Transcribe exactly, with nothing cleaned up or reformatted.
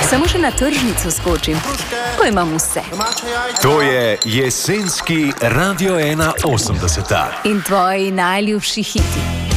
Samo še na tržnico skočim, ko imam vse. To je jesenski Radio ena osemdeset. In tvoji najljubši hiti.